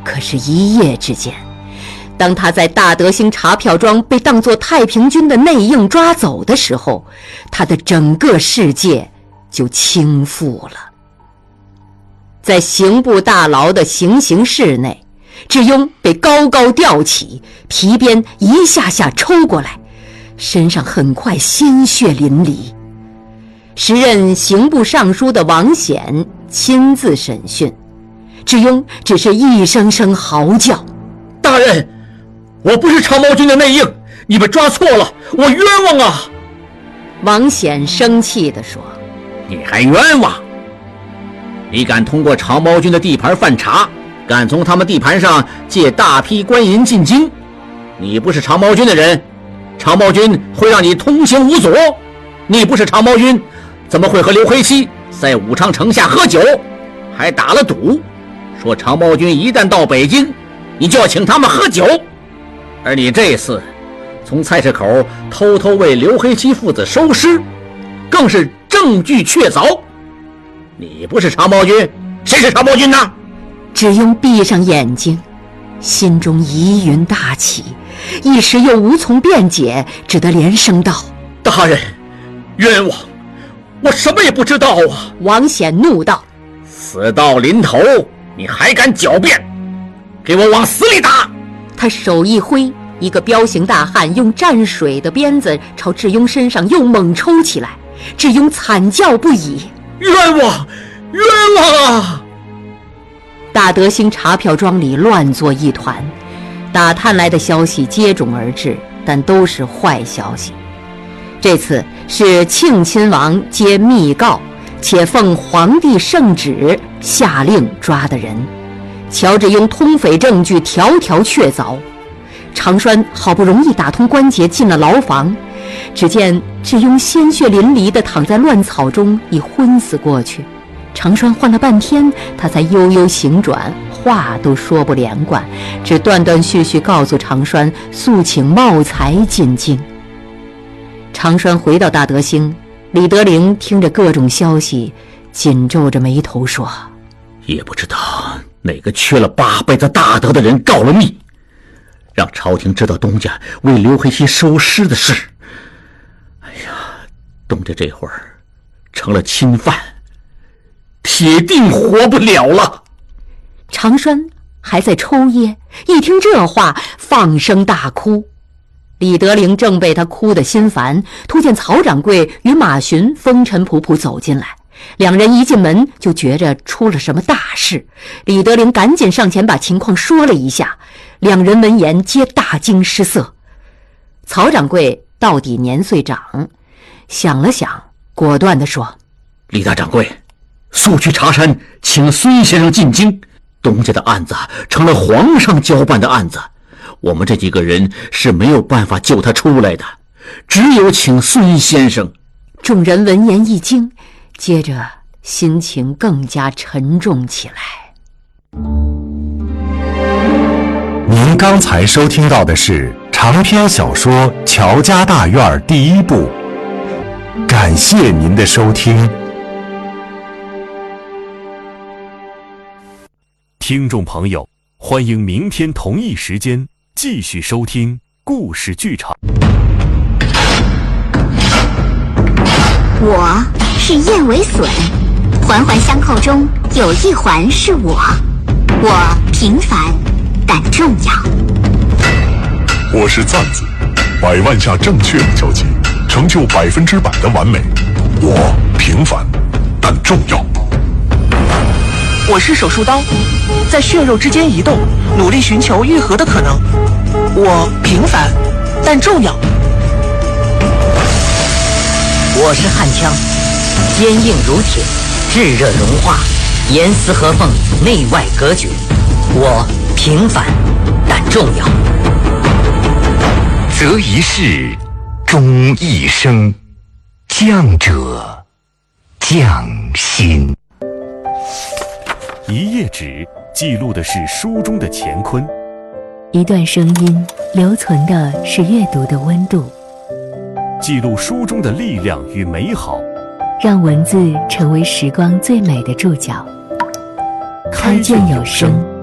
可是一夜之间，当他在大德兴查票庄被当作太平军的内应抓走的时候，他的整个世界就倾覆了。在刑部大牢的行刑室内，智庸被高高吊起，皮鞭一下下抽过来，身上很快鲜血淋漓。时任刑部尚书的王显亲自审讯，智庸只是一声声嚎叫： 大人，我不是长毛军的内应，你们抓错了，我冤枉啊！ 王显生气地说： 你还冤枉？你敢通过长毛军的地盘犯查，敢从他们地盘上借大批官银进京，你不是长毛军的人，长毛军会让你通行无阻。你不是长毛军，怎么会和刘黑七在武昌城下喝酒，还打了赌，说长毛军一旦到北京，你就要请他们喝酒？而你这次从菜市口偷偷为刘黑七父子收尸，更是证据确凿。你不是长毛军，谁是长毛军呢？ 智庸闭上眼睛，心中疑云大起，一时又无从辩解，只得连声道： 大人，冤枉，我什么也不知道啊！ 王显怒道： 死到临头，你还敢狡辩？给我往死里打！ 他手一挥，一个彪形大汉用蘸水的鞭子朝智庸身上又猛抽起来，智庸惨叫不已： 冤枉，冤枉啊！ 大德兴查票庄里乱作一团，打探来的消息接踵而至，但都是坏消息。这次是庆亲王接密告，且奉皇帝圣旨下令抓的人。乔致庸通匪证据条条确凿，常栓好不容易打通关节进了牢房，只见致庸鲜血淋漓地躺在乱草中，已昏死过去。常栓唤了半天，他才悠悠醒转，话都说不连贯，只断断续续告诉常栓速请茂才进京。常栓回到大德兴，李德龄听着各种消息，紧皱着眉头说： 也不知道哪个缺了8辈子大德的人告了密，让朝廷知道东家为刘黑七收尸的事。哎呀，东家这会儿成了亲犯，铁定活不了了。 常栓还在抽噎，一听这话，放声大哭。李德龄正被他哭得心烦，突见曹掌柜与马寻风尘仆仆走进来，两人一进门就觉着出了什么大事。李德龄赶紧上前把情况说了一下，两人闻言皆大惊失色。曹掌柜到底年岁长，想了想，果断地说： 李大掌柜，速去茶山请孙先生进京，东家的案子成了皇上交办的案子，我们这几个人是没有办法救他出来的，只有请孙先生。 众人闻言一惊，接着心情更加沉重起来。 您刚才收听到的是长篇小说《乔家大院》第1部，感谢您的收听。 听众朋友，欢迎明天同一时间继续收听故事剧场。 我是燕尾隼，环环相扣中有一环是我平凡但重要。 我是赞子，100万下正确的交集，成就100%的完美。我平凡但重要。 我是手术刀，在血肉之间移动，努力寻求愈合的可能。我平凡但重要。 我是焊枪，坚硬如铁，炙热融化，严丝合缝，内外隔绝。我平凡但重要。 择一事，终一生，将者匠心。 一页纸记录的是书中的乾坤， 一段声音留存的是阅读的温度， 记录书中的力量与美好， 让文字成为时光最美的注脚。开卷有声。